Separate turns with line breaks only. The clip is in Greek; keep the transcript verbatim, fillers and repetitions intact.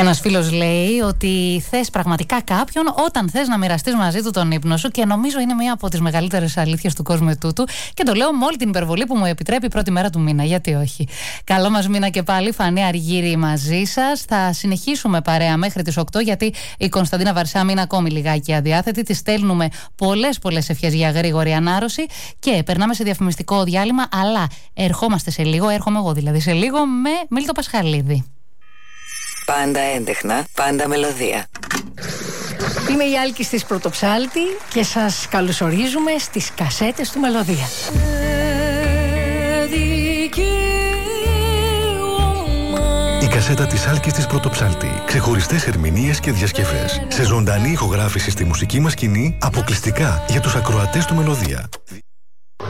Ένας φίλος λέει ότι θες πραγματικά κάποιον όταν θες να μοιραστείς μαζί του τον ύπνο σου, και νομίζω είναι μία από τις μεγαλύτερες αλήθειες του κόσμου ετούτου, και το λέω με όλη την υπερβολή που μου επιτρέπει η πρώτη μέρα του μήνα. Γιατί όχι. Καλό μας μήνα και πάλι, Φανή Αργύρη μαζί σας. Θα συνεχίσουμε παρέα μέχρι τις οκτώ, γιατί η Κωνσταντίνα Βαρσάμι είναι ακόμη λιγάκι αδιάθετη. Τη στέλνουμε πολλές πολλές ευχές για γρήγορη ανάρρωση και περνάμε σε διαφημιστικό διάλειμμα. Αλλά ερχόμαστε σε λίγο, έρχομαι εγώ δηλαδή σε λίγο με Μίλτο Πασχαλίδη.
Πάντα έντεχνα, πάντα μελωδία.
Είμαι η Άλκης της Πρωτοψάλτη και σας καλωσορίζουμε στις κασέτες του Μελωδία.
Η κασέτα της Άλκης της Πρωτοψάλτη. Ξεχωριστές ερμηνείες και διασκευές. Σε ζωντανή ηχογράφηση στη μουσική μας σκηνή, αποκλειστικά για τους ακροατές του Μελωδία.